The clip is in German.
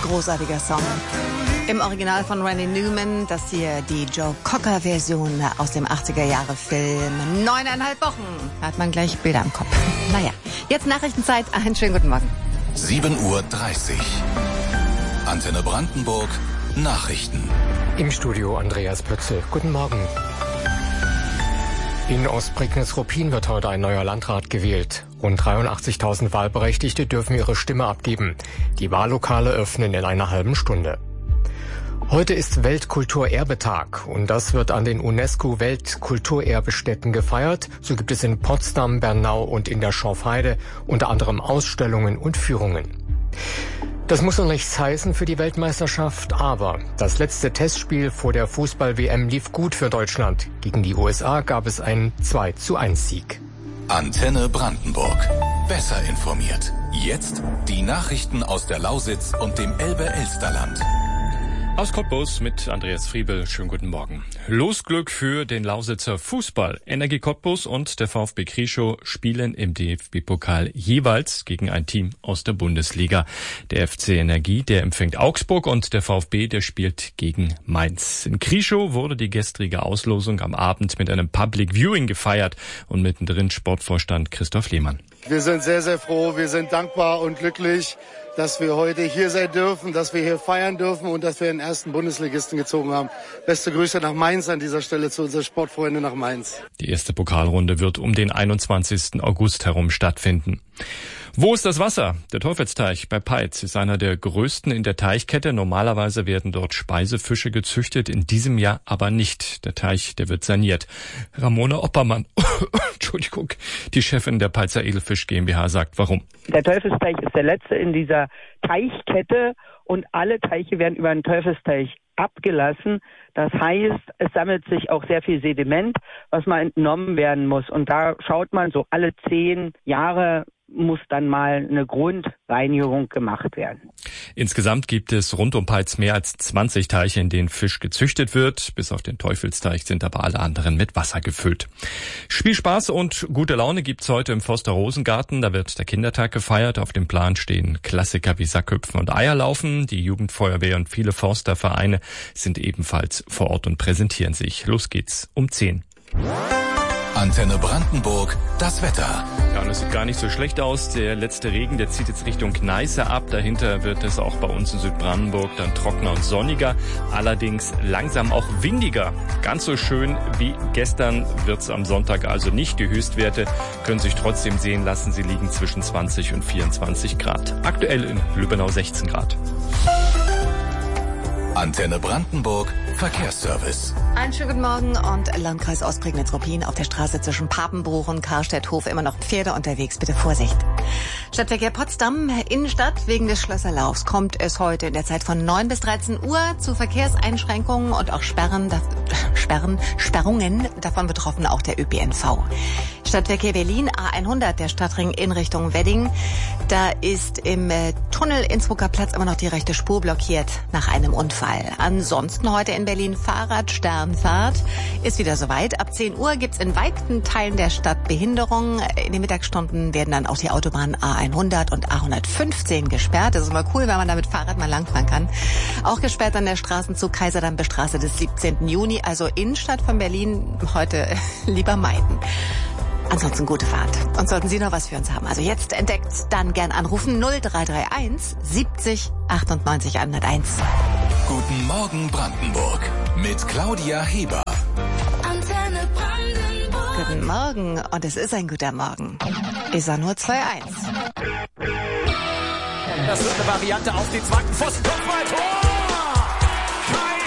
großartiger Song. Im Original von Randy Newman, das hier die Joe Cocker-Version aus dem 80er-Jahre-Film. 9,5 Wochen hat man gleich Bilder im Kopf. Naja, jetzt Nachrichtenzeit. Einen schönen guten Morgen. 7:30 Uhr. Antenne Brandenburg. Nachrichten. Im Studio Andreas Pötzel. Guten Morgen. In Ostprignitz-Ruppin wird heute ein neuer Landrat gewählt. Rund 83.000 Wahlberechtigte dürfen ihre Stimme abgeben. Die Wahllokale öffnen in einer halben Stunde. Heute ist Weltkulturerbetag und das wird an den UNESCO-Weltkulturerbestätten gefeiert. So gibt es in Potsdam, Bernau und in der Schorfheide unter anderem Ausstellungen und Führungen. Das muss noch nichts heißen für die Weltmeisterschaft, aber das letzte Testspiel vor der Fußball-WM lief gut für Deutschland. Gegen die USA gab es einen 2:1-Sieg. Antenne Brandenburg. Besser informiert. Jetzt die Nachrichten aus der Lausitz und dem Elbe-Elsterland. Aus Cottbus mit Andreas Friebel. Schönen guten Morgen. Losglück für den Lausitzer Fußball. Energie Cottbus und der VfB Krieschow spielen im DFB-Pokal jeweils gegen ein Team aus der Bundesliga. Der FC Energie, der empfängt Augsburg und der VfB, der spielt gegen Mainz. In Krieschow wurde die gestrige Auslosung am Abend mit einem Public Viewing gefeiert und mittendrin Sportvorstand Christoph Lehmann. Wir sind sehr, sehr froh, wir sind dankbar und glücklich, dass wir heute hier sein dürfen, dass wir hier feiern dürfen und dass wir den ersten Bundesligisten gezogen haben. Beste Grüße nach Mainz an dieser Stelle zu unseren Sportfreunden nach Mainz. Die erste Pokalrunde wird um den 21. August herum stattfinden. Wo ist das Wasser? Der Teufelsteich bei Peitz ist einer der größten in der Teichkette. Normalerweise werden dort Speisefische gezüchtet, in diesem Jahr aber nicht. Der Teich, der wird saniert. Ramona Oppermann, Entschuldigung, die Chefin der Peitzer Edelfisch GmbH sagt, warum. Der Teufelsteich ist der letzte in dieser Teichkette und alle Teiche werden über den Teufelsteich abgelassen. Das heißt, es sammelt sich auch sehr viel Sediment, was mal entnommen werden muss. Und da schaut man so alle 10 Jahre muss dann mal eine Grundreinigung gemacht werden. Insgesamt gibt es rund um Peitz mehr als 20 Teiche, in denen Fisch gezüchtet wird. Bis auf den Teufelsteich sind aber alle anderen mit Wasser gefüllt. Spielspaß und gute Laune gibt's heute im Forster Rosengarten. Da wird der Kindertag gefeiert. Auf dem Plan stehen Klassiker wie Sackhüpfen und Eierlaufen. Die Jugendfeuerwehr und viele Forstervereine sind ebenfalls vor Ort und präsentieren sich. Los geht's um 10. Antenne Brandenburg, das Wetter. Ja, und es sieht gar nicht so schlecht aus. Der letzte Regen, der zieht jetzt Richtung Gneiße ab. Dahinter wird es auch bei uns in Südbrandenburg dann trockener und sonniger. Allerdings langsam auch windiger. Ganz so schön wie gestern wird's am Sonntag also nicht. Die Höchstwerte können sich trotzdem sehen lassen. Sie liegen zwischen 20 und 24 Grad. Aktuell in Lübbenau 16 Grad. Antenne Brandenburg, Verkehrsservice. Einen schönen guten Morgen und Landkreis Ostprignitz-Ruppin auf der Straße zwischen Papenbruch und Karstädthof immer noch Pferde unterwegs. Bitte Vorsicht. Stadtverkehr Potsdam, Innenstadt. Wegen des Schlösserlaufs kommt es heute in der Zeit von 9 bis 13 Uhr zu Verkehrseinschränkungen und auch Sperrungen. Davon betroffen auch der ÖPNV. Stadtverkehr Berlin, A100, der Stadtring in Richtung Wedding. Da ist im Tunnel Innsbrucker Platz immer noch die rechte Spur blockiert nach einem Unfall. Ansonsten heute in Berlin Fahrradsternfahrt. Ist wieder soweit. Ab 10 Uhr gibt's in weiten Teilen der Stadt Behinderung. In den Mittagsstunden werden dann auch die Autobahnen A100 und A115 gesperrt. Das ist immer cool, wenn man da mit Fahrrad mal langfahren kann. Auch gesperrt an der Straßenzug Kaiserdamm-Straße des 17. Juni. Also Innenstadt von Berlin heute lieber meiden. Ansonsten gute Fahrt. Und sollten Sie noch was für uns haben, also jetzt entdeckt, dann gern anrufen 0331 70 98 101. Guten Morgen Brandenburg mit Claudia Heber. Antenne Brandenburg. Guten Morgen und es ist ein guter Morgen. Ist er nur 2-1. Das wird eine Variante auf den zweiten Pfosten. Kopfball, Tor! Kein